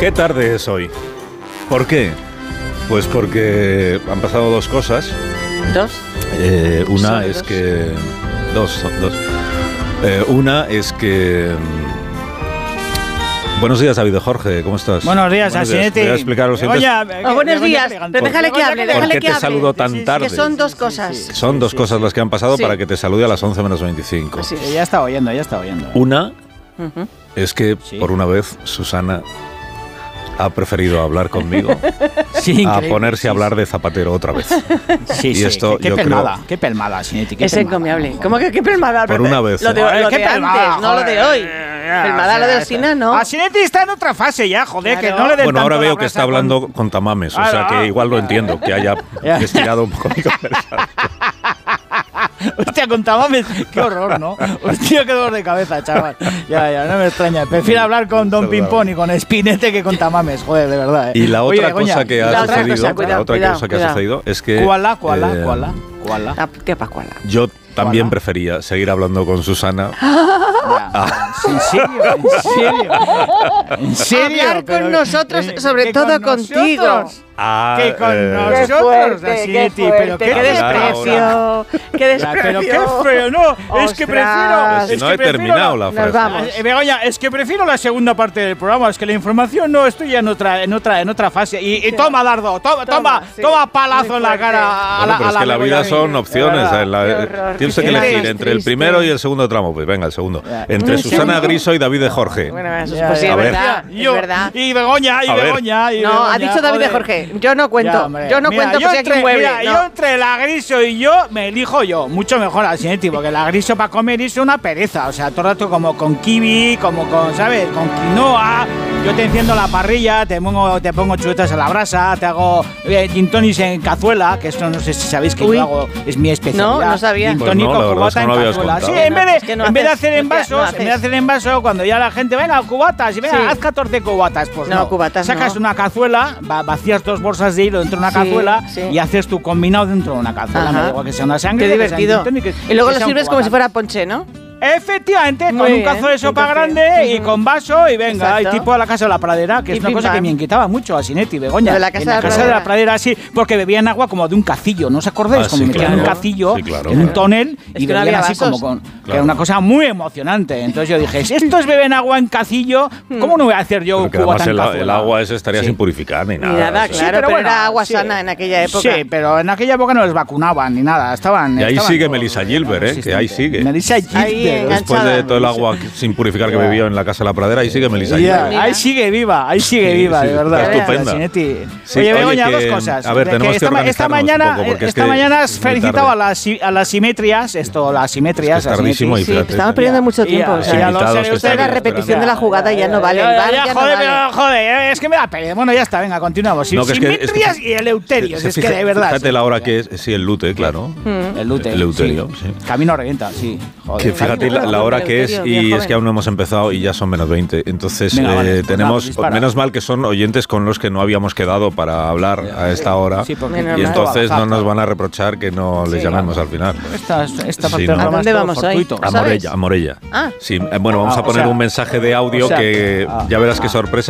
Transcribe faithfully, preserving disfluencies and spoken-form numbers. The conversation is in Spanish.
¿Qué tarde es hoy? ¿Por qué? Pues porque han pasado dos cosas. ¿Dos? Eh, una es dos? que... Dos, dos. Eh, una es que... Buenos días, David Jorge, ¿cómo estás? Buenos días, Asinetti. Voy a explicar lo siguiente. Oh, buenos días, pero déjale que hable, déjale ¿Por qué que te hable. saludo tan tarde? Que son dos cosas. Son dos cosas las que han pasado Sí. para que te salude a las once menos veinticinco. Sí. Ya está oyendo, ya está oyendo. Una Uh-huh. es que, Sí. por una vez, Susana ha preferido hablar conmigo Sí, a increíble. ponerse Sí, a hablar de Zapatero otra vez. Sí, Y sí, esto, qué, qué yo pelmada, creo- qué pelmada, Asinetti, qué Es pelmada. encomiable. ¿Cómo que qué pelmada? Por una vez, Lo de, ¿eh? Joder, lo qué de pelmada, antes, no lo de joder. hoy. Pelmada lo del Sina, ¿no? Asinetti está en otra fase ya, joder, Claro. que no le den Bueno, ahora tanto veo la que está brasa hablando con- con tamames, o Ah, sea ah, que igual lo ya. entiendo, que haya Ya. estirado un poco mi conversación. Hostia, con tamames, qué horror, ¿no? Hostia, qué dolor de cabeza, chaval. Ya, ya, no me extraña. Prefiero hablar con Don Saludable. Pimpón y con Spinete que con tamames, joder, de verdad. ¿eh? Y la Oye, otra Begoña, cosa que la ha otra sucedido, cosa, cuidado, la otra cuidado, cosa que ha cuidado. sucedido es que ¿Cuál, cuál, eh, cuál, cuál? Ah, ¿Qué pa' cuál? yo también ¿Cuál? prefería seguir hablando con Susana. Ya. ¿En serio? ¿En serio? ¿En serio? Hablar con Pero- nosotros, eh, sobre que todo con contigo. nosotros. a, Que con eh, nosotros, fuerte, Asinetti, qué pero fuerte, qué qué hablar desprecio, qué Ya, desprecio. pero qué feo, no, es que Ostras. prefiero... si es no que he prefiero terminado la Nos frase. vamos. Eh, Begoña, es que prefiero la segunda parte del programa, es que la información no, estoy ya en otra, en otra, en otra fase. Y, y toma, Dardo, toma, toma, sí. toma palazo Muy en la fuerte. cara a Bueno, la pero a es que la Begoña. vida son De opciones. verdad. eh, la- Qué horror, tienes qué que elegir triste. entre el primero y el segundo tramo. Pues venga, el segundo. Ya. Entre ¿En Susana serio? Griso y David de Jorge. Bueno, eso Ya, pues sí, ya. es A ver. verdad, Yo, es verdad. y Begoña, y A ver. Begoña, y No, Begoña, ha dicho David de joder. Jorge. Yo no cuento. Ya, hombre. Yo no Mira, cuento yo porque aquí entre, mueve. mira, no. yo entre la Griso y yo me elijo yo. Mucho mejor al Asinetti, porque la Griso para comer es una pereza. O sea, todo el rato como con kiwi, como con, ¿sabes? Con quinoa. Yo te enciendo la parrilla, te pongo, te pongo chuletas a la brasa, te hago eh, gin tonics en cazuela, que esto no sé si sabéis que Uy. yo hago, es mi especialidad. No, no sabía. Gin Pues tonic no, con la verdad es que cubata no lo en habías cazuela. Sí, contado. en vez de, Es que no en vez de haces, hacer no envasos, haces. en vez de hacer envasos, cuando ya la gente, venga, cubatas, y venga, Sí. haz catorce cubatas. Pues no, No, cubatas sacas no. una cazuela, va- vacías dos bolsas de hilo dentro de una Sí, cazuela sí. y haces tu combinado dentro de una cazuela. Ajá. Me da igual que sea una sangre, Qué que sea un divertido. gin tonic, que- Y luego que lo sea un sirves como cubata. si fuera ponche, ¿no? Efectivamente, Muy con un bien, cazo de un sopa café. grande y Ujú. con vaso y venga, y Exacto. tipo a la casa de la pradera, que Y es una pim, cosa que pam. me inquietaba mucho a Sinetti, Begoña. Lo de la casa en de la la casa pradera. de la pradera, sí, porque bebían agua como de un cacillo, ¿no os acordáis? Ah, como sí, metían claro. un cacillo Sí, claro, en un claro. tonel Es y que no bebían había así como vasos. con... que Claro. era una cosa muy emocionante. Entonces yo dije, si estos beben agua en cacillo, ¿cómo no voy a hacer yo Porque cubata además en el, cazuela? el agua ese estaría Sí. sin purificar ni nada. Ni nada, o sea. claro, pero pero, bueno, era agua sí. sana en aquella época. Sí, pero en aquella época no les vacunaban ni nada. Estaban. Y ahí estaban sigue todos Melissa Gilbert, ¿eh? Que ahí sigue. Melissa Ahí Gilbert. enganchada. Después de todo el agua sin purificar que Ya. bebió en la casa de la pradera, ahí sigue Melissa Ya, Gilbert. Mira. ahí sigue viva, ahí sigue Sí, viva, sí, de verdad. está estupenda. Sinetti. Sí, oye, oye, Begoña, que- dos cosas. a ver, De tenemos que esta, esta organizarnos un mañana, poco, porque es esta que mañana es muy felicitaba a tarde. las, si- a las simetrias, esto, las simetrias. Es que es a Sinetti. tardísimo y Sí, fíjate. estamos perdiendo Ya. mucho tiempo. Ya, o sea, ya, ya lo invitados sé, que lo están sé. la repetición de la jugada ya no vale. Ya, El ya, bar ya, ya no joder, vale. pero, joder, es que me da pereza. Bueno, ya está, venga, continuamos. No, que es que- Simetrias es que- y eleuterios, Se- es que fija- de verdad. Fíjate la hora que es. Sí, el lute, claro. El lute. El Eleuterio, sí. sí. Camino revienta, sí. Joder. Que fíjate la, la hora que es Eleuterio, y bien es que joven. aún no hemos empezado y ya son menos veinte. Entonces Venga, eh, vale, pues nada, tenemos, pues dispara. menos mal que son oyentes con los que no habíamos quedado para hablar a esta hora. Sí, porque Menos Y mal. entonces no nos van van a reprochar que no les Sí, llamemos al final. Esta, esta Sí, parte ¿no? del programa ¿A dónde es todo vamos hoy? fortuito. A ¿Sabes? Morella, a Morella. Ah. Sí, eh, bueno, vamos Ah, a o poner sea, un mensaje de audio o sea, que ah, ya verás qué ah. sorpresa.